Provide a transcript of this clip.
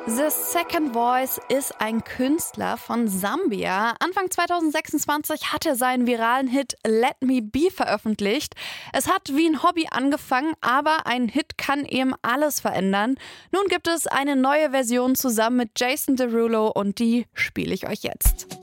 The Second Voice ist ein Künstler von Sambia. Anfang 2026 hat er seinen viralen Hit Let Me Be veröffentlicht. Es hat wie ein Hobby angefangen, aber ein Hit kann eben alles verändern. Nun gibt es eine neue Version zusammen mit Jason Derulo und die spiele ich euch jetzt.